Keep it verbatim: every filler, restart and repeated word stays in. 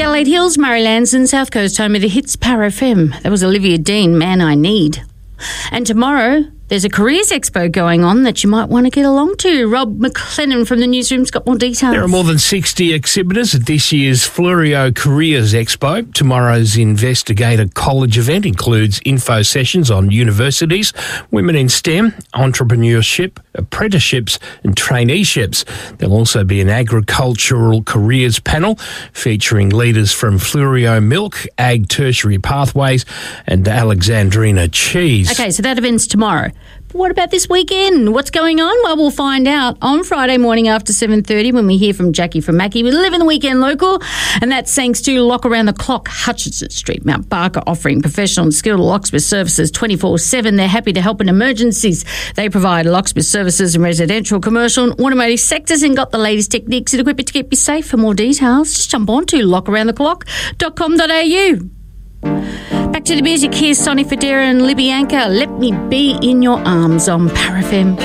Adelaide Hills, Murray Lansdowne, South Coast, home of the hits Power F M. That was Olivia Dean, Man I Need. And tomorrow, there's a careers expo going on that you might want to get along to. Rob McLennan from the newsroom's got more details. There are more than sixty exhibitors at this year's Flurio Careers Expo. Tomorrow's Investigator College event includes info sessions on universities, women in STEM, entrepreneurship, apprenticeships and traineeships. There'll also be an agricultural careers panel featuring leaders from Flurio Milk, Ag Tertiary Pathways and Alexandrina Cheese. Okay, so that event's tomorrow. But what about this weekend? What's going on? Well, we'll find out on Friday morning after seven thirty when we hear from Jackie from Mackie. We live in the weekend local, and that's thanks to Lock Around the Clock, Hutchinson Street, Mount Barker, offering professional and skilled locksmith services twenty-four seven. They're happy to help in emergencies. They provide locksmith services in residential, commercial and automotive sectors and got the latest techniques and equipment to keep you safe. For more details, just jump on to lock around the clock dot com dot a u. Back to the music. Here's Sonny Fodera and Libby Anchor. Let Me Be in Your Arms on Power F M.